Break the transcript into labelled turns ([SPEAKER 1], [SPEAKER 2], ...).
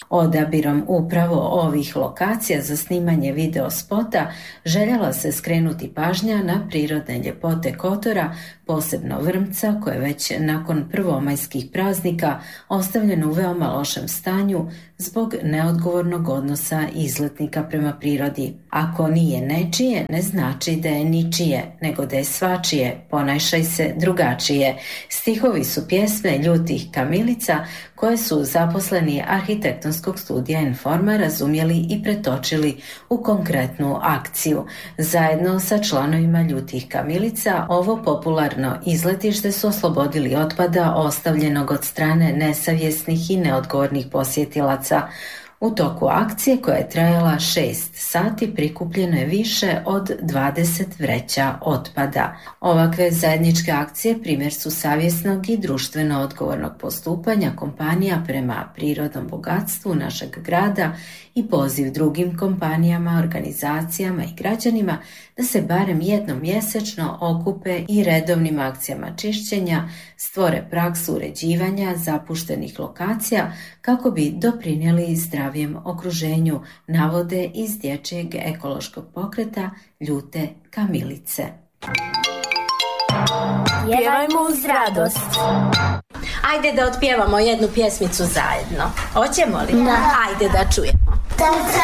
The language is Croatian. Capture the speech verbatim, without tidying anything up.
[SPEAKER 1] Odabirom upravo ovih lokacija za snimanje video spota željela se skrenuti pažnja na prirodne ljepote Kotora, posebno Vrmca, koje već nakon prvomajskih praznika ostavljeno u veoma lošem stanju zbog neodgovornog odnosa izletnika prema prirodi. Ako nije nečije, ne znači da je ničije, nego da je svačije, ponajšaj se drugačije. Stihovi su pjesme Ljutih kamilica koje su zaposleni arhitektonskog studija Informa razumjeli i pretočili u konkretnu akciju. Zajedno sa članovima Ljutih kamilica ovo popularno izletište su oslobodili otpada ostavljenog od strane nesavjesnih i neodgovornih posjetilaca. U toku akcije koja je trajala šest sati prikupljeno je više od dvadeset vreća otpada. Ovakve zajedničke akcije primjer su savjesnog i društveno odgovornog postupanja kompanija prema prirodnom bogatstvu našeg grada i poziv drugim kompanijama, organizacijama i građanima da se barem jednom mjesečno okupe i redovnim akcijama čišćenja stvore praksu uređivanja zapuštenih lokacija kako bi doprinijeli zdravijem okruženju, navode iz dječjeg ekološkog pokreta Ljute kamilice.
[SPEAKER 2] Pjevajmo uz radost.
[SPEAKER 3] Ajde da otpjevamo jednu pjesmicu zajedno. Hoćemo li?
[SPEAKER 2] Da.
[SPEAKER 3] Ajde da čujemo.